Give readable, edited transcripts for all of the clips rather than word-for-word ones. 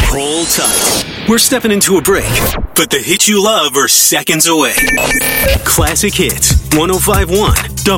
Hold tight. We're stepping into a break, but the hits you love are seconds away. Classic Hits, 105.1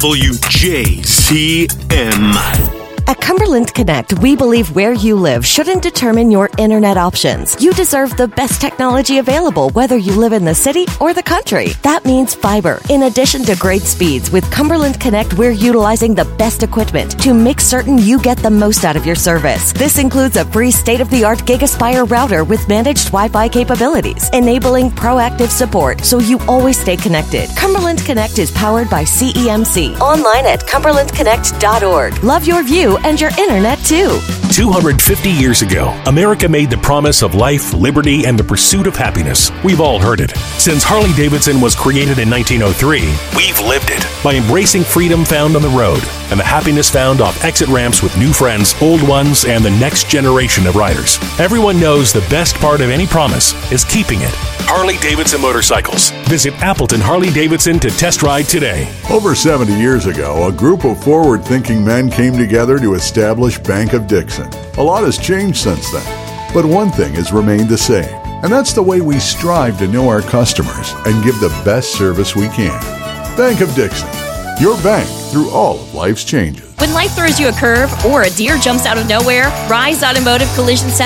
WJZM. At Cumberland Connect, we believe where you live shouldn't determine your internet options. You deserve the best technology available, whether you live in the city or the country. That means fiber. In addition to great speeds, with Cumberland Connect, we're utilizing the best equipment to make certain you get the most out of your service. This includes a free state-of-the-art GigaSpire router with managed Wi-Fi capabilities, enabling proactive support so you always stay connected. Cumberland Connect is powered by CEMC. Online at cumberlandconnect.org. Love your view and your internet too. 250 years ago, America made the promise of life, liberty, and the pursuit of happiness. We've all heard it. Since Harley-Davidson was created in 1903, we've lived it by embracing freedom found on the road and the happiness found off exit ramps with new friends, old ones, and the next generation of riders. Everyone knows the best part of any promise is keeping it. Harley-Davidson Motorcycles. Visit Appleton Harley-Davidson to test ride today. Over 70 years ago, a group of forward-thinking men came together to establish Bank of Dixon. A lot has changed since then, but one thing has remained the same, and that's the way we strive to know our customers and give the best service we can. Bank of Dixon, your bank through all of life's changes. When life throws you a curve or a deer jumps out of nowhere, Rise Automotive Collision Center